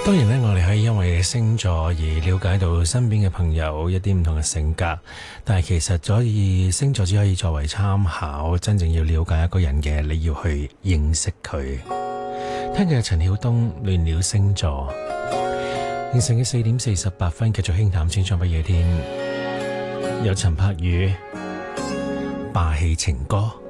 當然咧，我哋可以因為星座而了解到身邊嘅朋友一啲唔同嘅性格，但係其實所以星座只可以作為參考，真正要了解一個人嘅，你要去認識佢。聽嘅係陳曉東亂了星座，凌晨嘅4:48，繼續輕談清楚不夜天，有陳柏宇霸氣情歌。